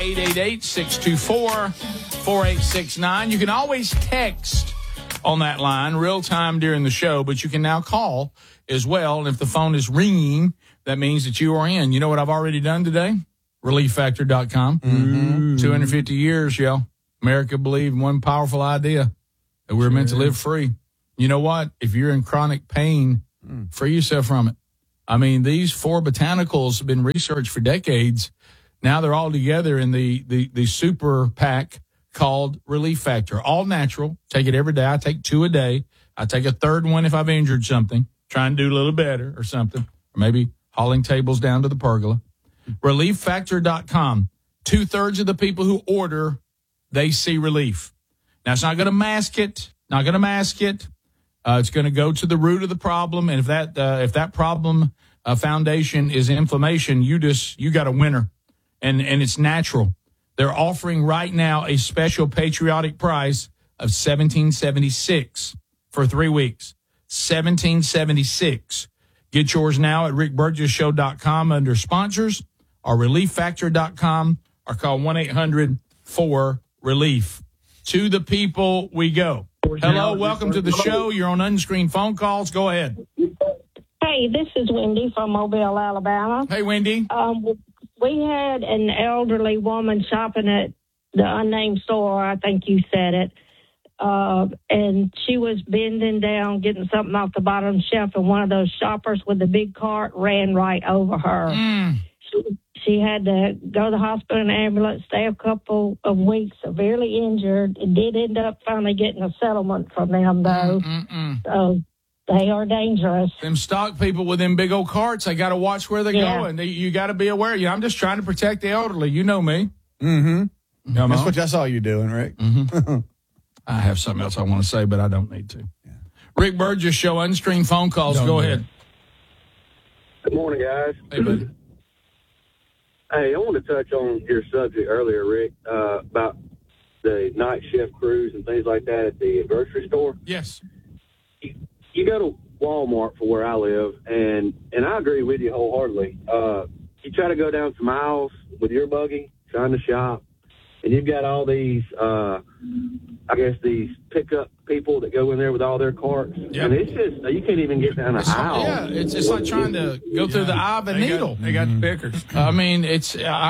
888-624-4869. You can always text on that line real time during the show, but you can now call as well. And if the phone is ringing, that means that you are in. You know what I've already done today? ReliefFactor.com. 250 years, yo. America believed in one powerful idea, that we're meant to live free. You know what? If you're in chronic pain, free yourself from it. I mean, these 4 botanicals have been researched for decades. Now they're all together in the super pack called Relief Factor. All natural. Take it every day. I take 2 a day. I take a third one if I've injured something, trying to do a little better or something, or maybe hauling tables down to the pergola. ReliefFactor.com. 2/3 of the people who order, they see relief. Now, it's not going to mask it. It's going to go to the root of the problem. And if that problem foundation is inflammation, you got a winner. And it's natural. They're offering right now a special patriotic price of $17.76 for 3 weeks. $17.76. Get yours now at rickburgessshow.com under sponsors or relieffactor.com or call 1-800-4RELIEF. To the people we go. Hello, welcome to the show. You're on unscreened phone calls. Go ahead. Hey, this is Wendy from Mobile, Alabama. Hey, Wendy. We had an elderly woman shopping at the unnamed store. I think you said it. And she was bending down, getting something off the bottom shelf, and one of those shoppers with the big cart ran right over her. She had to go to the hospital in an ambulance, stay a couple of weeks, severely injured. It did end up finally getting a settlement from them, though. So they are dangerous. Them stock people with them big old carts, they got to watch where they're going. You got to be aware. I'm just trying to protect the elderly. You know me. That's all you're doing, Rick. I have something else I want to say, but I don't need to. Yeah. Rick Burgess Show, unscreened phone calls. Go ahead. Good morning, guys. Hey, buddy. Hey, I want to touch on your subject earlier, Rick, about the night shift crews and things like that at the grocery store. Yes. You go to Walmart for where I live, and I agree with you wholeheartedly. You try to go down some aisles with your buggy, trying to shop, and you've got all these, these pickup people that go in there with all their carts. Yep. And it's just, you can't even get down an aisle. Yeah, it's like trying to go through the eye of a needle. They got the pickers. I mean, it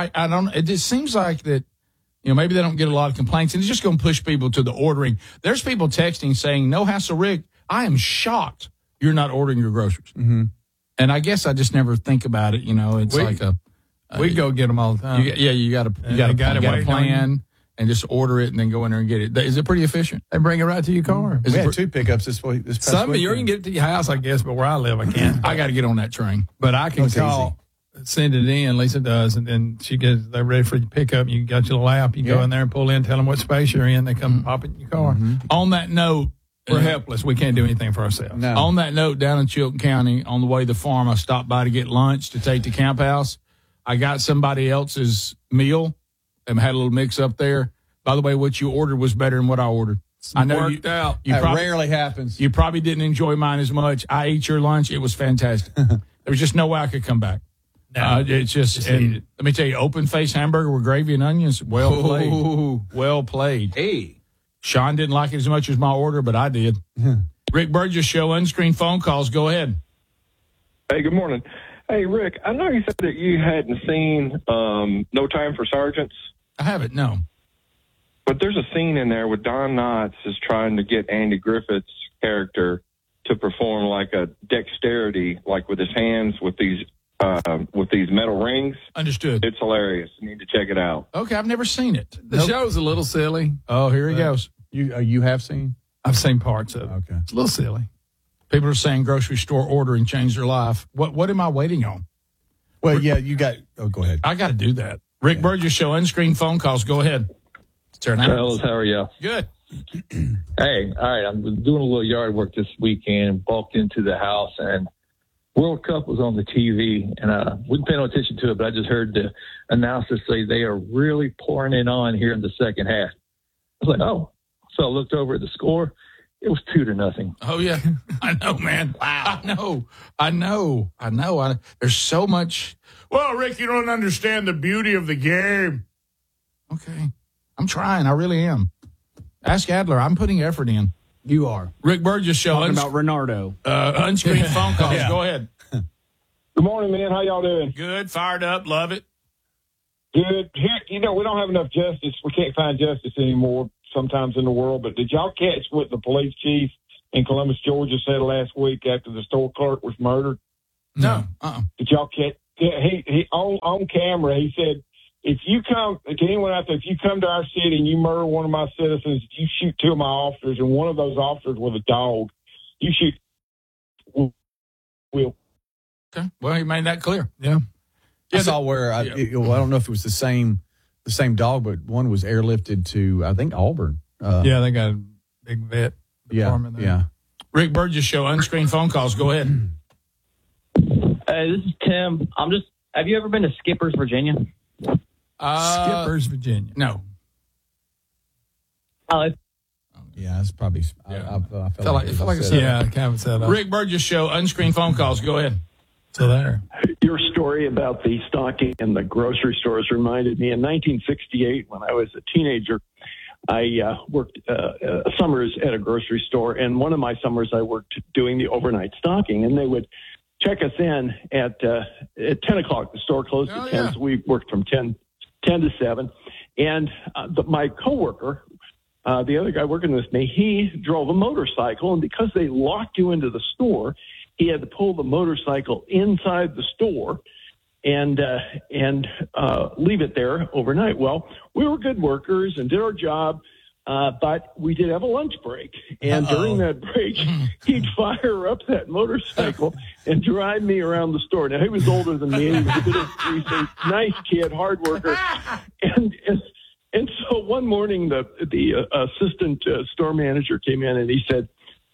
just seems like that, maybe they don't get a lot of complaints, and it's just going to push people to the ordering. There's people texting saying, "No hassle, Rick, I am shocked you're not ordering your groceries." And I guess I just never think about it. It's we go get them all the time. You got to plan and just order it and then go in there and get it. Is it pretty efficient? They bring it right to your car. We had 2 pickups this week. Some of you can get it to your house, I guess, but where I live, I can't. I got to get on that train. But I can call, send it in. Lisa does, and then they're ready for you to pick up. You got your lap. You go in there and pull in, tell them what space you're in. They come pop it in your car. On that note, we're helpless. We can't do anything for ourselves. No. On that note, down in Chilton County, on the way to the farm, I stopped by to get lunch to take to Camp House. I got somebody else's meal and had a little mix up there. By the way, what you ordered was better than what I ordered. I know worked out. That rarely happens. You probably didn't enjoy mine as much. I ate your lunch. It was fantastic. There was just no way I could come back. No, it's just let me tell you, open-faced hamburger with gravy and onions, well played. Well played. Hey. Sean didn't like it as much as my order, but I did. Rick Burgess Show, unscreened phone calls. Go ahead. Hey, good morning. Hey, Rick, I know you said that you hadn't seen No Time for Sergeants. I haven't, no. But there's a scene in there where Don Knotts is trying to get Andy Griffith's character to perform like a dexterity, like with his hands, with these metal rings. Understood. It's hilarious. You need to check it out. Okay, I've never seen it. The show's a little silly. Oh, here he goes. You have seen? I've seen parts of it. Okay. It's a little silly. People are saying grocery store ordering changed their life. What am I waiting on? Well, yeah, you got – go ahead. I got to do that. Rick Burgess Show, unscreened phone calls. Go ahead. Fellas, how are you? Good. Hey, all right. I'm doing a little yard work this weekend, walked into the house, and World Cup was on the TV, and I wouldn't pay no attention to it, but I just heard the announcer say they are really pouring it on here in the second half. I was like, oh. So I looked over at the score. It was 2-0. Oh, yeah. I know, man. Wow. I know. There's so much. Well, Rick, you don't understand the beauty of the game. Okay. I'm trying. I really am. Ask Adler. I'm putting effort in. You are. Rick Burgess Show. Talking about Renardo. Unscreened phone calls. Yeah. Go ahead. Good morning, man. How y'all doing? Good. Fired up. Love it. Good. Heck, we don't have enough justice. We can't find justice anymore sometimes in the world. But did y'all catch what the police chief in Columbus, Georgia said last week after the store clerk was murdered? No. Did y'all catch? He on camera, he said, if you come, to anyone out there, if you come to our city and you murder one of my citizens, you shoot two of my officers, and one of those officers with a dog, you shoot. Will. Okay. Well, he made that clear. Yeah. I saw where I don't know if it was the same dog, but one was airlifted to I think Auburn. Yeah, they got a big vet department there. Yeah. Rick Burgess Show. Unscreened phone calls. Go ahead. Hey, this is Tim. Have you ever been to Skippers, Virginia? Skippers, Virginia. No. Yeah, it's probably. Yeah. I felt like I said Yeah, kind of set up. Rick Burgess Show. Unscreened phone calls. Go ahead. So there. Your story about the stocking in the grocery stores reminded me in 1968 when I was a teenager. I worked summers at a grocery store, and one of my summers I worked doing the overnight stocking, and they would check us in at 10 o'clock. The store closed at 10, so we worked from 10 to 7. And my coworker, the other guy working with me, he drove a motorcycle, and because they locked you into the store, he had to pull the motorcycle inside the store and leave it there overnight. Well, we were good workers and did our job, but we did have a lunch break. And during that break, he'd fire up that motorcycle and drive me around the store. Now, he was older than me. He was a nice kid, hard worker. And so one morning, the assistant store manager came in and he said,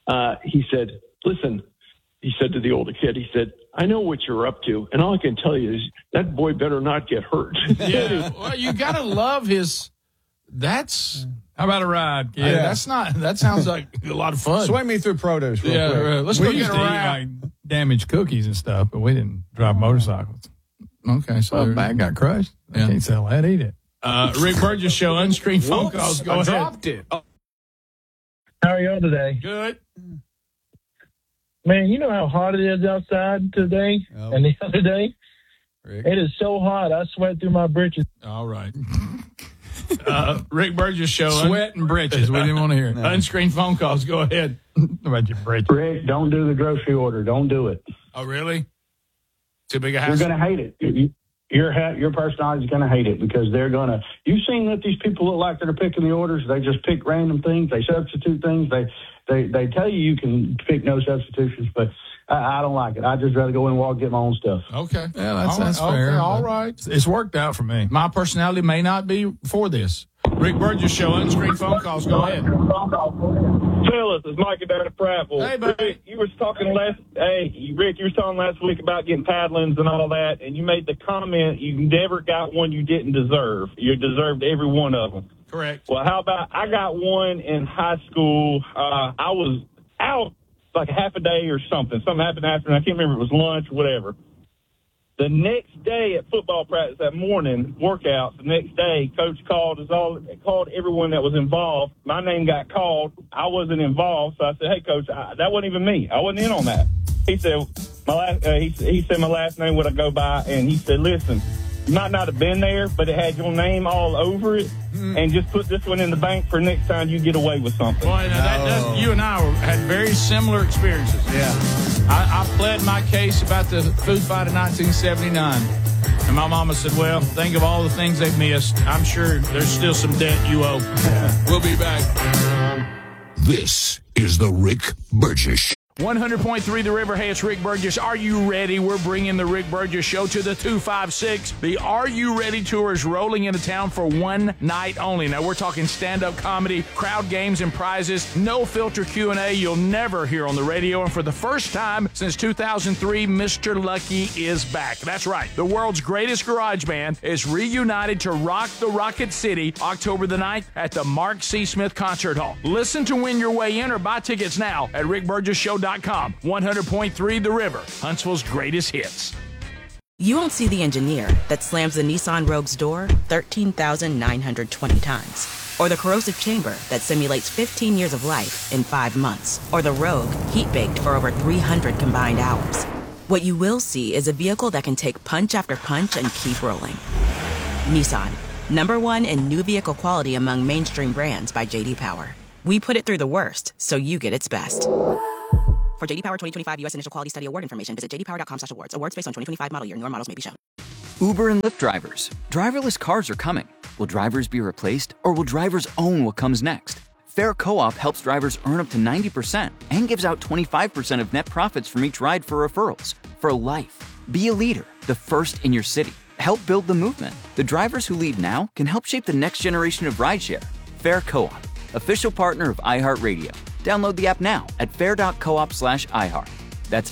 listen, he said to the older kid, he said, I know what you're up to, and all I can tell you is that boy better not get hurt. Yeah, well, you got to love his. That's how about a ride, kid? Yeah, that sounds like a lot of fun. Swing me through produce. Real quick. Let's we go used get to a eat ride. like damaged cookies and stuff, but we didn't drive motorcycles. Okay, so Well, bag got crushed. They can't sell that. Eat it. Rick Burgess Show. Unscreened phone calls. Go ahead. Dropped it. How are y'all today? Good. Man, you know how hot it is outside today and the other day? Rick. It is so hot, I sweat through my britches. All right. Rick Burgess Show. Sweat and britches. We didn't want to hear it. Unscreened phone calls. Go ahead. About your britches. Rick, don't do the grocery order. Don't do it. Oh, really? Too big a You're hassle? going to hate it. Your personality is going to hate it because they're going to. You've seen that these people look like they're picking the orders. They just pick random things. They substitute things. They tell you can pick no substitutions, but I don't like it. I'd just rather go in and walk and get my own stuff. Okay. Yeah, that's fair. Okay, all right. It's worked out for me. My personality may not be for this. Rick Burgess Show. Unscreened phone calls. Go ahead. Phyllis, it's Micah down at Prattville. Hey, buddy. Rick, you were talking last week about getting paddlings and all that, and you made the comment you never got one you didn't deserve. You deserved every one of them. Correct. Well, how about I got one in high school. I was out like a half a day or something. Something happened after, and I can't remember. It was lunch or whatever. The next day at football practice, that morning workout, the next day, Coach called everyone that was involved. My name got called. I wasn't involved, so I said, "Hey, Coach, that wasn't even me. I wasn't in on that." He said, he said my last name would I go by, and he said, "Listen, you might not have been there, but it had your name all over it, and just put this one in the bank for next time you get away with something." Boy, now you and I had very similar experiences. Yeah. I pled my case about the food fight in 1979. And my mama said, well, think of all the things they've missed. I'm sure there's still some debt you owe. We'll be back. This is the Rick Burgess Show. 100.3 The River. Hey, it's Rick Burgess. Are you ready? We're bringing the Rick Burgess Show to the 256. The Are You Ready Tour is rolling into town for one night only. Now, we're talking stand-up comedy, crowd games, and prizes. No filter Q&A you'll never hear on the radio. And for the first time since 2003, Mr. Lucky is back. That's right. The world's greatest garage band is reunited to rock the Rocket City October the 9th at the Mark C. Smith Concert Hall. Listen to win your way in or buy tickets now at rickburgessshow.com. 100.3 The River, Huntsville's greatest hits. You won't see the engineer that slams the Nissan Rogue's door 13,920 times. Or the corrosive chamber that simulates 15 years of life in 5 months. Or the Rogue heat-baked for over 300 combined hours. What you will see is a vehicle that can take punch after punch and keep rolling. Nissan, #1 in new vehicle quality among mainstream brands by J.D. Power. We put it through the worst, so you get its best. For J.D. Power 2025 U.S. Initial Quality Study Award information, visit jdpower.com/awards. Awards based on 2025 model year. Newer models may be shown. Uber and Lyft drivers. Driverless cars are coming. Will drivers be replaced, or will drivers own what comes next? Fair Co-op helps drivers earn up to 90% and gives out 25% of net profits from each ride for referrals. For life. Be a leader, the first in your city. Help build the movement. The drivers who lead now can help shape the next generation of rideshare. Fair Co-op, official partner of iHeartRadio. Download the app now at fair.coop/iHeart. That's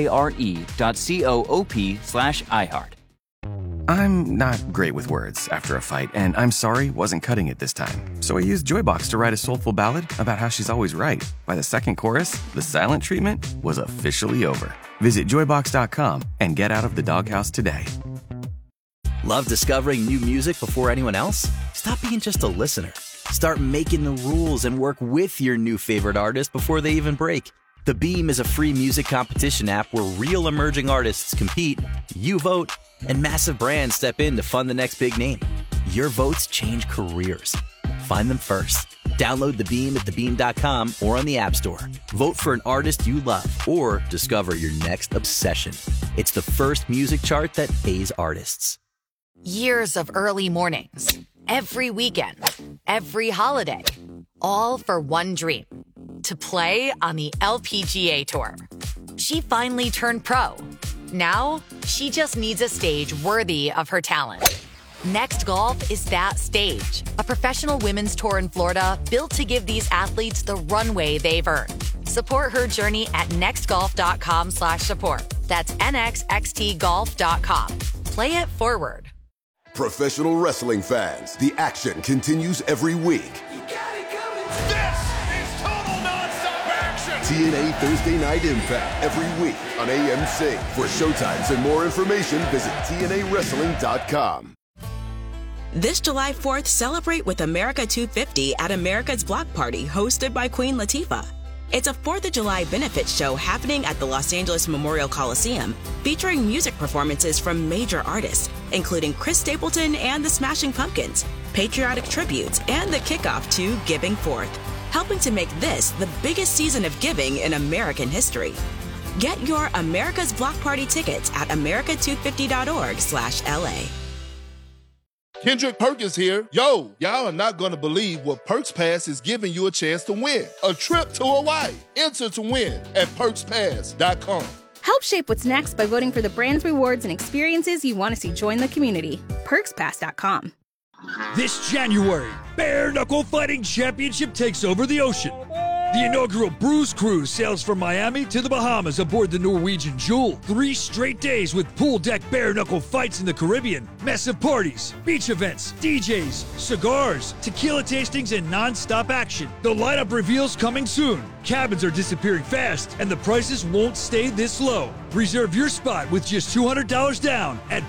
FARE.coop/iHeart. I'm not great with words after a fight, and I'm sorry wasn't cutting it this time. So I used Joybox to write a soulful ballad about how she's always right. By the second chorus, the silent treatment was officially over. Visit joybox.com and get out of the doghouse today. Love discovering new music before anyone else? Stop being just a listener. Start making the rules and work with your new favorite artist before they even break. The Beam is a free music competition app where real emerging artists compete, you vote, and massive brands step in to fund the next big name. Your votes change careers. Find them first. Download The Beam at thebeam.com or on the App Store. Vote for an artist you love or discover your next obsession. It's the first music chart that pays artists. Years of early mornings, every weekend, every holiday, all for one dream, to play on the LPGA Tour. She finally turned pro. Now, she just needs a stage worthy of her talent. Next Golf is that stage, a professional women's tour in Florida built to give these athletes the runway they've earned. Support her journey at nextgolf.com/support. That's nxxtgolf.com. Play it forward. Professional wrestling fans, the action continues every week. This is total nonstop action! TNA Thursday Night Impact every week on AMC. For showtimes and more information, visit TNAWrestling.com. This July 4th, celebrate with America 250 at America's Block Party, hosted by Queen Latifah. It's a 4th of July benefit show happening at the Los Angeles Memorial Coliseum, featuring music performances from major artists, including Chris Stapleton and the Smashing Pumpkins, patriotic tributes, and the kickoff to Giving Forth, helping to make this the biggest season of giving in American history. Get your America's Block Party tickets at america250.org/LA. Kendrick Perkins here. Yo, y'all are not going to believe what Perks Pass is giving you a chance to win. A trip to Hawaii. Enter to win at perkspass.com. Help shape what's next by voting for the brands, rewards, and experiences you want to see join the community. perkspass.com. This January, Bare Knuckle Fighting Championship takes over the ocean. The inaugural Bruise Cruise sails from Miami to the Bahamas aboard the Norwegian Jewel. 3 straight days with pool deck bare knuckle fights in the Caribbean, massive parties, beach events, DJs, cigars, tequila tastings, and non-stop action. The lineup reveals coming soon. Cabins are disappearing fast, and the prices won't stay this low. Reserve your spot with just $200 down at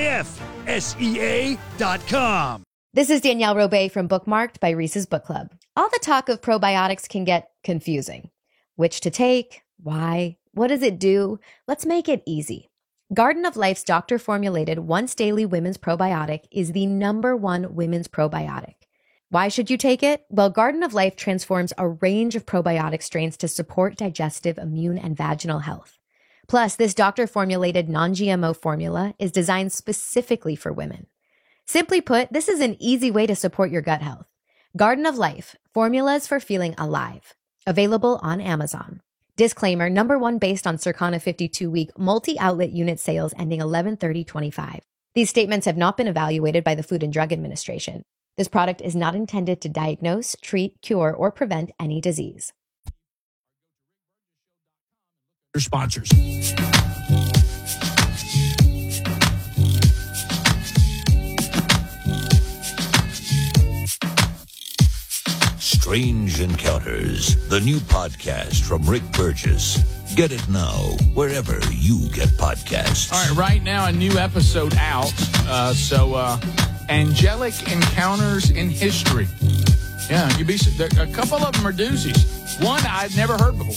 BKFSEA.com. This is Danielle Robay from Bookmarked by Reese's Book Club. All the talk of probiotics can get confusing. Which to take? Why? What does it do? Let's make it easy. Garden of Life's doctor-formulated once-daily women's probiotic is the #1 women's probiotic. Why should you take it? Well, Garden of Life transforms a range of probiotic strains to support digestive, immune, and vaginal health. Plus, this doctor-formulated non-GMO formula is designed specifically for women. Simply put, this is an easy way to support your gut health. Garden of Life, formulas for feeling alive. Available on Amazon. Disclaimer, #1 based on Circana 52-week multi-outlet unit sales ending 11/30/25. These statements have not been evaluated by the Food and Drug Administration. This product is not intended to diagnose, treat, cure, or prevent any disease. Your sponsors. Strange Encounters, the new podcast from Rick Burgess. Get it now, wherever you get podcasts. All right, right now, a new episode out. Angelic Encounters in History. Yeah, a couple of them are doozies. One I'd never heard before.